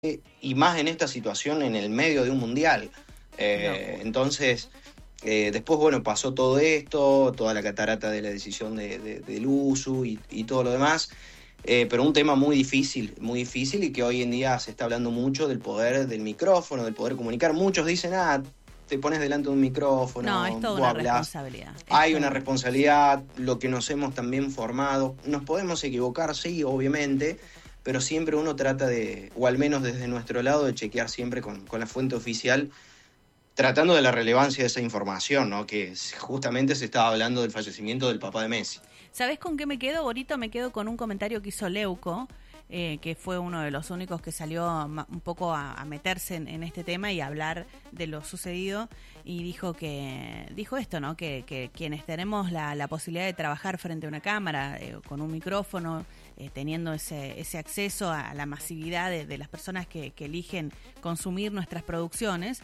y más en esta situación en el medio de un mundial. Entonces, después, bueno, pasó todo esto, toda la catarata de la decisión del uso y todo lo demás, pero un tema muy difícil y que hoy en día se está hablando mucho del poder del micrófono, del poder comunicar. Muchos dicen, te pones delante de un micrófono, No, es toda vos una hablás. responsabilidad. Hay una responsabilidad, lo que nos hemos también formado. Nos podemos equivocar, sí, obviamente, pero siempre uno trata de, o al menos desde nuestro lado, de chequear siempre con la fuente oficial, tratando de la relevancia de esa información, ¿no? Que justamente se estaba hablando del fallecimiento del papá de Messi. ¿Sabés con qué me quedo? Ahorita me quedo con un comentario que hizo Leuco, que fue uno de los únicos que salió un poco a meterse en este tema y a hablar de lo sucedido, y dijo esto, ¿no? Que quienes tenemos la posibilidad de trabajar frente a una cámara, con un micrófono, teniendo ese acceso a la masividad de las personas que eligen consumir nuestras producciones,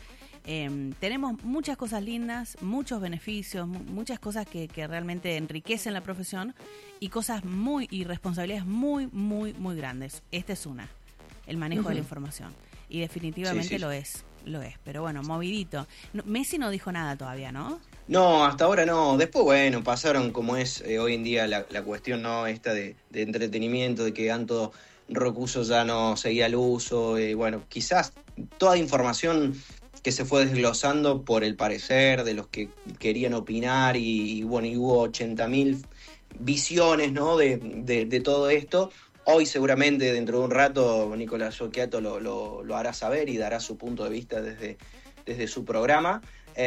tenemos muchas cosas lindas, muchos beneficios, muchas cosas que realmente enriquecen la profesión, y cosas y responsabilidades muy, muy, muy grandes. Esta es una, el manejo de la información. Y definitivamente Sí. lo es. Pero bueno, movidito. Messi no dijo nada todavía, ¿no? No, hasta ahora no. Después, bueno, pasaron como es hoy en día la cuestión, ¿no? Esta de entretenimiento, de que Anto Rocuso ya no seguía el uso. Bueno, quizás toda información que se fue desglosando por el parecer de los que querían opinar y bueno, y hubo 80.000 visiones, ¿no? de todo esto. Hoy seguramente dentro de un rato Nicolás Yocchiato lo hará saber y dará su punto de vista desde su programa.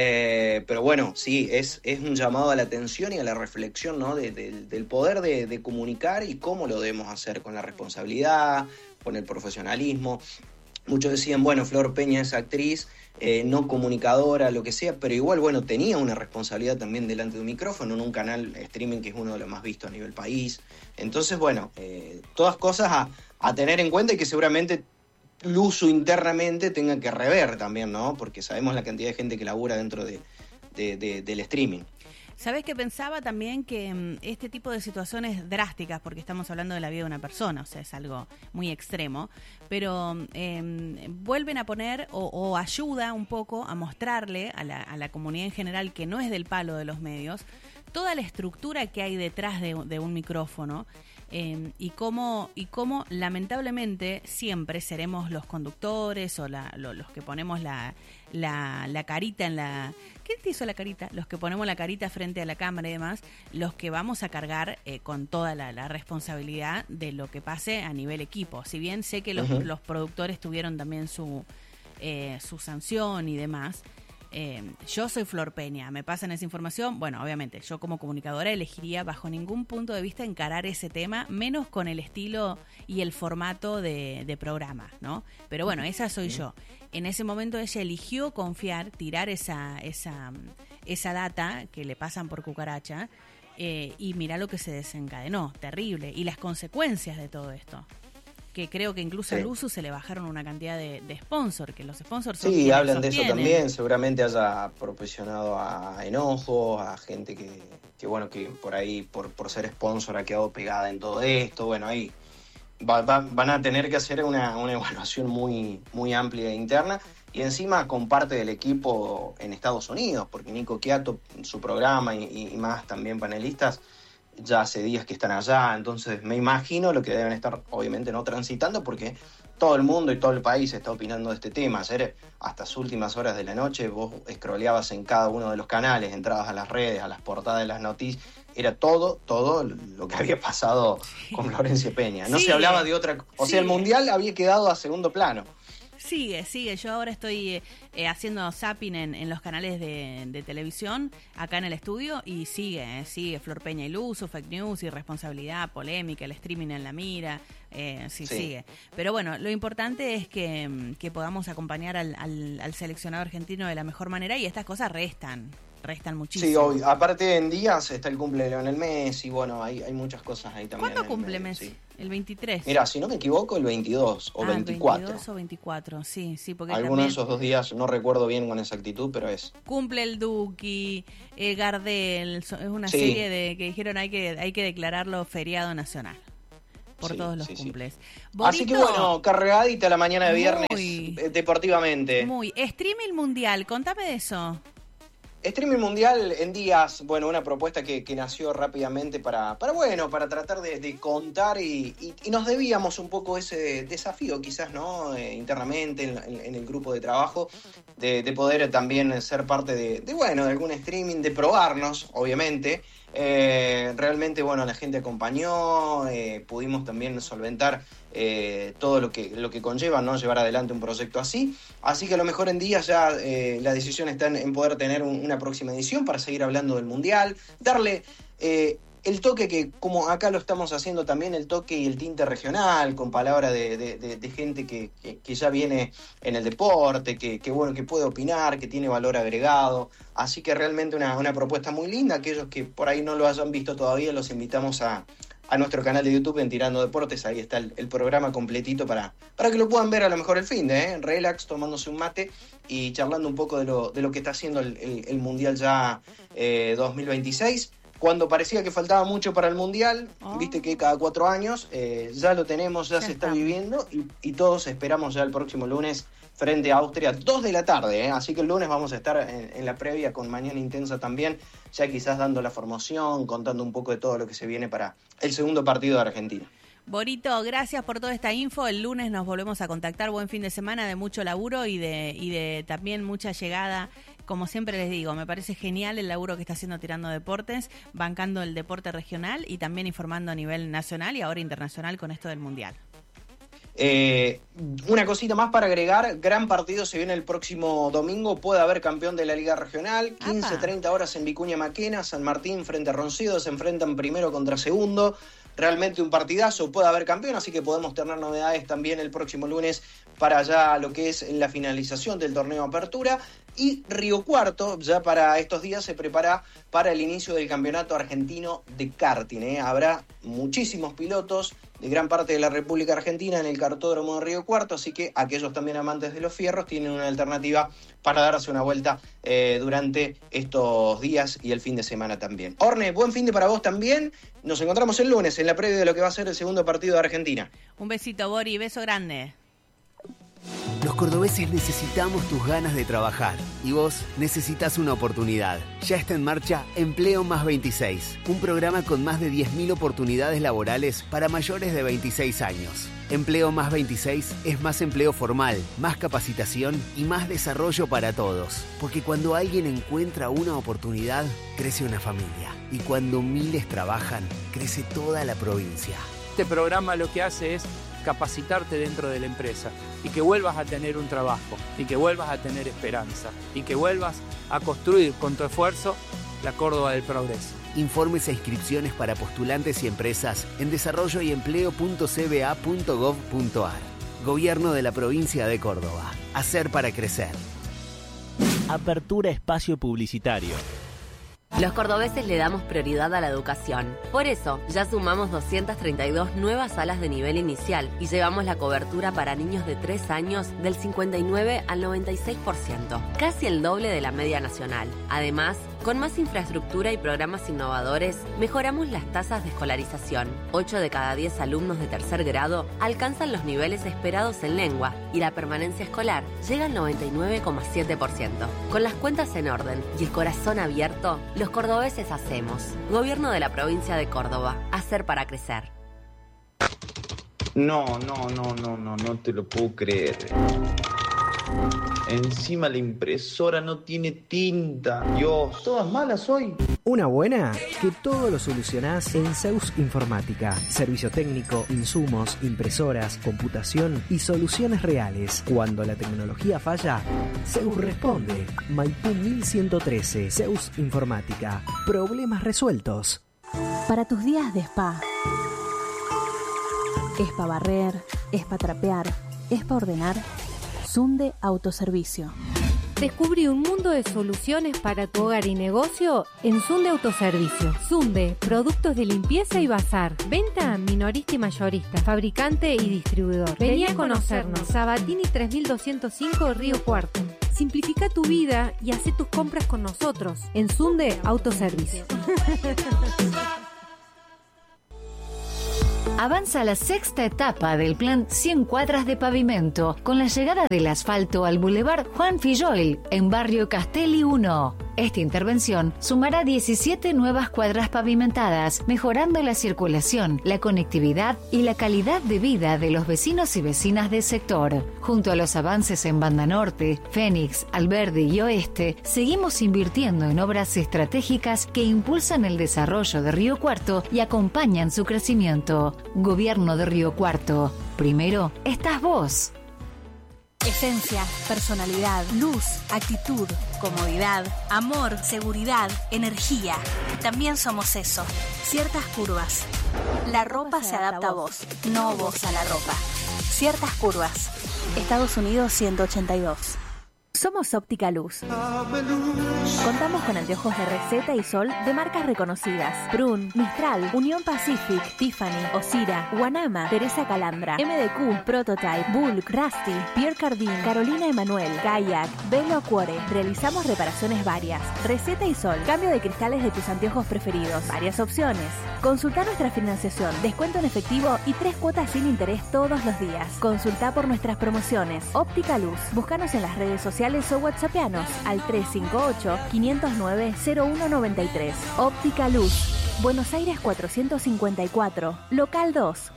Pero bueno, sí, es un llamado a la atención y a la reflexión, ¿no? Del poder de comunicar y cómo lo debemos hacer, con la responsabilidad, con el profesionalismo. Muchos decían, bueno, Flor Peña es actriz, no comunicadora, lo que sea, pero igual, bueno, tenía una responsabilidad también delante de un micrófono en un canal streaming que es uno de los más vistos a nivel país. Entonces, bueno, todas cosas a tener en cuenta y que seguramente Luzu internamente tenga que rever también, ¿no? Porque sabemos la cantidad de gente que labura dentro del streaming. ¿Sabés qué pensaba también? Que este tipo de situaciones drásticas, porque estamos hablando de la vida de una persona, o sea, es algo muy extremo, pero vuelven a poner o ayuda un poco a mostrarle a la comunidad en general, que no es del palo de los medios, toda la estructura que hay detrás de un micrófono. Y cómo lamentablemente siempre seremos los conductores o los que ponemos la carita en la... ¿Qué te hizo la carita? Los que ponemos la carita frente a la cámara y demás, los que vamos a cargar con toda la responsabilidad de lo que pase a nivel equipo. Si bien sé que los productores tuvieron también su sanción y demás, yo soy Flor Peña, me pasan esa información, bueno, obviamente yo como comunicadora elegiría bajo ningún punto de vista encarar ese tema, menos con el estilo y el formato de programa, ¿no? Pero bueno, esa soy yo. En ese momento ella eligió confiar, tirar esa data que le pasan por cucaracha, y mira lo que se desencadenó, terrible, y las consecuencias de todo esto. Que creo que incluso al uso se le bajaron una cantidad de sponsors, que los sponsors son Sí, quienes hablan de eso sostienen. también, seguramente haya proporcionado a enojos, a gente que bueno, que por ahí, por ser sponsor ha quedado pegada en todo esto. Bueno, ahí van a tener que hacer una evaluación muy, muy amplia e interna, y encima con parte del equipo en Estados Unidos, porque Nico Sciatto, su programa y más también panelistas, ya hace días que están allá. Entonces me imagino lo que deben estar, obviamente, no transitando, porque todo el mundo y todo el país está opinando de este tema. Ayer, hasta las últimas horas de la noche, vos scrolleabas en cada uno de los canales, entrabas a las redes, a las portadas de las noticias, era todo lo que había pasado con Florencia Peña. No se hablaba de otra... O sea, el Mundial había quedado a segundo plano. Sigue. Yo ahora estoy haciendo zapping en los canales de televisión acá en el estudio, y sigue Flor Peña y Luzu, fake news, irresponsabilidad, polémica, el streaming en la mira, sí, sigue. Pero bueno, lo importante es que podamos acompañar al seleccionado argentino de la mejor manera, y estas cosas restan muchísimo. Sí, obvio. Aparte, en días está el cumple de Lionel Messi, bueno, hay muchas cosas ahí también. ¿Cuándo cumple Messi? Sí. El 23. Mira, si no me equivoco, el 22 o 24. 22 o 24, sí, porque alguno también de esos 2 días, no recuerdo bien con exactitud, pero es. Cumple el Duki, Gardel, es una serie que dijeron hay que declararlo feriado nacional. todos los cumples. Así que bueno, cargadita la mañana de viernes deportivamente. Streaming mundial, contame de eso. Streaming mundial en días, bueno, una propuesta que nació rápidamente para tratar de contar y nos debíamos un poco ese desafío quizás, ¿no? Internamente en el grupo de trabajo, de poder también ser parte de algún streaming, de probarnos, obviamente. Realmente, la gente acompañó, pudimos también solventar todo lo que conlleva, ¿no? Llevar adelante un proyecto así que a lo mejor en días ya la decisión está en poder tener una próxima edición para seguir hablando del Mundial, darle el toque que, como acá lo estamos haciendo también, el toque y el tinte regional, con palabra de gente que ya viene en el deporte, que puede opinar, que tiene valor agregado. Así que realmente una propuesta muy linda. Aquellos que por ahí no lo hayan visto todavía, los invitamos a nuestro canal de YouTube en Tirando Deportes. Ahí está el programa completito para que lo puedan ver a lo mejor el fin de relax, tomándose un mate y charlando un poco de lo que está haciendo el Mundial ya 2026. Cuando parecía que faltaba mucho para el Mundial, viste que cada 4 años ya lo tenemos, ya se está viviendo y todos esperamos ya el próximo lunes frente a Austria, 2 de la tarde, así que el lunes vamos a estar en la previa con Mañana Intensa también, ya quizás dando la formación, contando un poco de todo lo que se viene para el segundo partido de Argentina. Borito, gracias por toda esta info. El lunes nos volvemos a contactar. Buen fin de semana de mucho laburo y de también mucha llegada. Como siempre les digo, me parece genial el laburo que está haciendo Tirando Deportes, bancando el deporte regional y también informando a nivel nacional y ahora internacional con esto del Mundial. Una cosita más para agregar, gran partido se viene el próximo domingo, puede haber campeón de la Liga Regional, 15-30 horas en Vicuña Maquena, San Martín frente a Roncido, se enfrentan primero contra segundo, realmente un partidazo, puede haber campeón, así que podemos tener novedades también el próximo lunes para ya lo que es la finalización del torneo Apertura. Y Río Cuarto, ya para estos días, se prepara para el inicio del campeonato argentino de karting. Habrá muchísimos pilotos de gran parte de la República Argentina en el kartódromo de Río Cuarto, así que aquellos también amantes de los fierros tienen una alternativa para darse una vuelta durante estos días y el fin de semana también. Orne, buen fin de para vos también. Nos encontramos el lunes en la previa de lo que va a ser el segundo partido de Argentina. Un besito, Bori, beso grande. Los cordobeses necesitamos tus ganas de trabajar y vos necesitas una oportunidad. Ya está en marcha Empleo Más 26, un programa con más de 10.000 oportunidades laborales para mayores de 26 años. Empleo Más 26 es más empleo formal, más capacitación y más desarrollo para todos. Porque cuando alguien encuentra una oportunidad, crece una familia. Y cuando miles trabajan, crece toda la provincia. Este programa lo que hace es capacitarte dentro de la empresa y que vuelvas a tener un trabajo y que vuelvas a tener esperanza y que vuelvas a construir con tu esfuerzo la Córdoba del progreso. Informes e inscripciones para postulantes y empresas en desarrolloyempleo.cba.gov.ar. Gobierno de la provincia de Córdoba. Hacer para crecer. Apertura espacio publicitario. Los cordobeses le damos prioridad a la educación. Por eso, ya sumamos 232 nuevas salas de nivel inicial y llevamos la cobertura para niños de 3 años del 59 al 96%, casi el doble de la media nacional. Además, con más infraestructura y programas innovadores, mejoramos las tasas de escolarización. 8 de cada 10 alumnos de tercer grado alcanzan los niveles esperados en lengua y la permanencia escolar llega al 99,7%. Con las cuentas en orden y el corazón abierto, los cordobeses hacemos. Gobierno de la provincia de Córdoba. Hacer para crecer. No te lo puedo creer. Encima la impresora no tiene tinta. Dios, todas malas hoy. Una buena, que todo lo solucionás en Zeus Informática. Servicio técnico, insumos, impresoras, computación y soluciones reales. Cuando la tecnología falla, Zeus responde. Maipú 1113, Zeus Informática. Problemas resueltos. Para tus días de spa. Es para barrer, es para trapear, es para ordenar. Zunde Autoservicio. Descubrí un mundo de soluciones para tu hogar y negocio en Zunde Autoservicio. Zunde, productos de limpieza y bazar. Venta minorista y mayorista, fabricante y distribuidor. Vení a conocernos. Sabatini 3205 Río Cuarto. Simplifica tu vida y haz tus compras con nosotros en Zunde Autoservicio. Avanza la sexta etapa del plan 100 cuadras de pavimento, con la llegada del asfalto al Boulevard Juan Filloil, en Barrio Castelli 1. Esta intervención sumará 17 nuevas cuadras pavimentadas, mejorando la circulación, la conectividad y la calidad de vida de los vecinos y vecinas del sector. Junto a los avances en Banda Norte, Fénix, Alberdi y Oeste, seguimos invirtiendo en obras estratégicas que impulsan el desarrollo de Río Cuarto y acompañan su crecimiento. Gobierno de Río Cuarto. Primero estás vos. Esencia, personalidad, luz, actitud, comodidad, amor, seguridad, energía. También somos eso. Ciertas curvas. La ropa se adapta a vos, no vos a la ropa. Ciertas curvas. Estados Unidos 182. Somos Óptica Luz. Contamos con anteojos de receta y sol de marcas reconocidas: Prun, Mistral, Unión Pacific, Tiffany, Osira, Guanama, Teresa Calandra, MDQ, Prototype, Bulk, Rusty, Pierre Cardin, Carolina Emanuel, Kayak, Velo Acuore. Realizamos reparaciones varias: receta y sol, cambio de cristales de tus anteojos preferidos, varias opciones. Consulta nuestra financiación, descuento en efectivo y 3 cuotas sin interés todos los días. Consulta por nuestras promociones. Óptica Luz. Búscanos en las redes sociales o whatsappianos al 358-509-0193. Óptica Luz. Buenos Aires 454, local 2.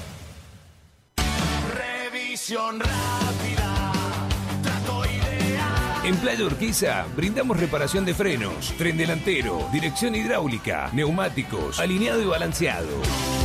Revisión rápida, trato ideal. En Playa Urquiza brindamos reparación de frenos, tren delantero, dirección hidráulica, neumáticos, alineado y balanceado.